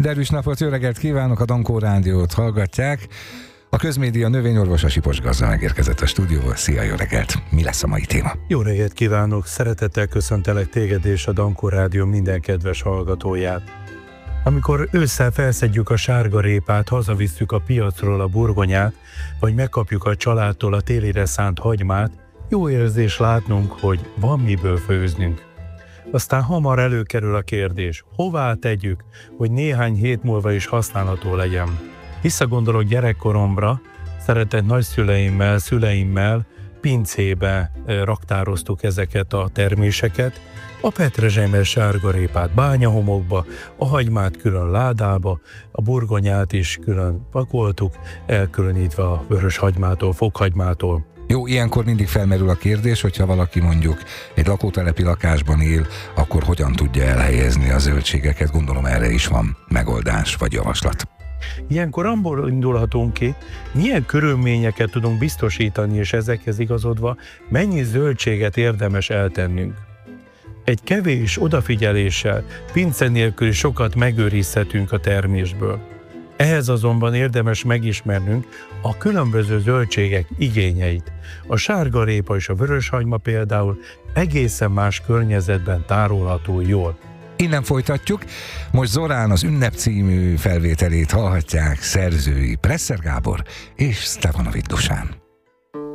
Derűs napot, jó reggelt kívánok, a Dankó Rádiót hallgatják. A Közmédia növényorvosa Sipos Gazda megérkezett a stúdióba. Szia, jó reggelt! Mi lesz a mai téma? Jó reggelt kívánok! Szeretettel köszöntelek téged és a Dankó Rádió minden kedves hallgatóját. Amikor ősszel felszedjük a sárgarépát, hazavisszük a piacról a burgonyát, vagy megkapjuk a családtól a télire szánt hagymát, jó érzés látnunk, hogy van miből főznünk. Aztán hamar előkerül a kérdés, hová tegyük, hogy néhány hét múlva is használható legyen. Visszagondolok gyerekkoromra, szeretett nagyszüleimmel, szüleimmel pincébe raktároztuk ezeket a terméseket, a petrezselymes sárgarépát bányahomokba, a hagymát külön ládába, a burgonyát is külön pakoltuk, elkülönítve a vörös hagymától, fokhagymától. Jó, ilyenkor mindig felmerül a kérdés, hogyha valaki mondjuk egy lakótelepi lakásban él, akkor hogyan tudja elhelyezni a zöldségeket? Gondolom erre is van megoldás vagy javaslat. Ilyenkor abból indulhatunk ki, milyen körülményeket tudunk biztosítani, és ezekhez igazodva mennyi zöldséget érdemes eltennünk. Egy kevés odafigyeléssel, pince nélkül is sokat megőrizhetünk a termésből. Ehhez azonban érdemes megismernünk a különböző zöldségek igényeit. A sárgarépa és a vöröshagyma például egészen más környezetben tárolható jól. Innen folytatjuk. Most Zorán az Ünnep című felvételét hallhatják, szerzői Presser Gábor és Stefanovic Dušan.